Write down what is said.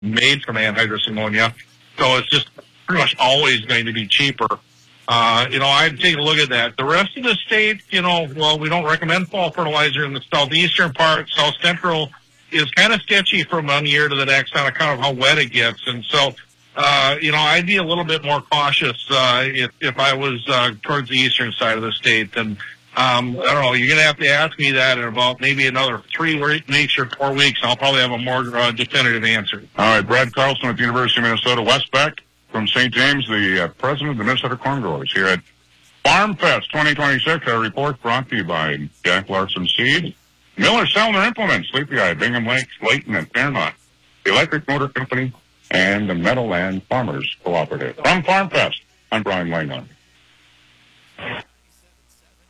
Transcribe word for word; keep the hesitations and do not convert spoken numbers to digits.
made from anhydrous ammonia. So it's just pretty much always going to be cheaper. Uh, you know, I'd take a look at that. The rest of the state, you know, well, we don't recommend fall fertilizer in the southeastern part. South central is kind of sketchy from one year to the next on account of how wet it gets. And so, uh, you know, I'd be a little bit more cautious, uh, if, if I was, uh, towards the eastern side of the state. And, um, I don't know, you're going to have to ask me that in about maybe another three weeks or four weeks. I'll probably have a more, uh, definitive answer. All right. Brad Carlson at the University of Minnesota, Wes Beck from Saint James, the uh, president of the Minnesota Corn Growers here at Farm Fest twenty twenty-six. Our report brought to you by Jack Larson Seed, Miller Sellner Implements, Sleepy Eye, Bingham Lake, Layton, and Fairmont, the Electric Motor Company, and the Meadowland Farmers Cooperative. From Farm Fest, I'm Brian Langland.